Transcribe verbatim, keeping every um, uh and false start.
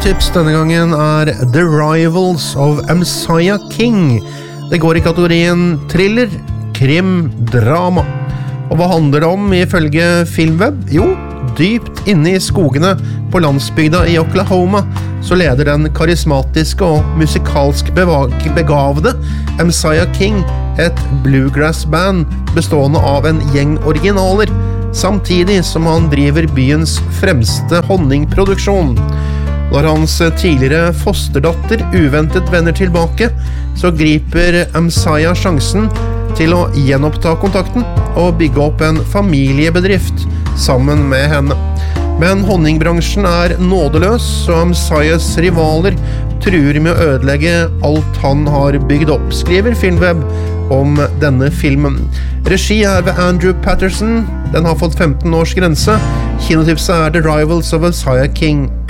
Kinotips denne gangen er The Rivals of Messiah King. Det går i kategorien thriller, krim, drama. Og hva handler det om ifølge Filmweb? Jo, dypt inne i skogene på landsbygda i Oklahoma så leder den karismatiske og musikalsk begavede Messiah King et bluegrass-band bestående av en gjeng originaler, samtidig som han driver byens fremste honningproduksjon. Når hans tidligere fosterdatter uventet vender tilbake, så griper Messiah sjansen til å gjenoppta kontakten og bygge opp en familiebedrift sammen med henne. Men honningbransjen er nådeløs, så Messiahs rivaler truer med å ødelegge alt han har bygd opp, skriver Filmweb om denne filmen. Regi er ved Andrew Patterson. Den har fått femten års grense. Kinotipset er The Rivals of Messiah King.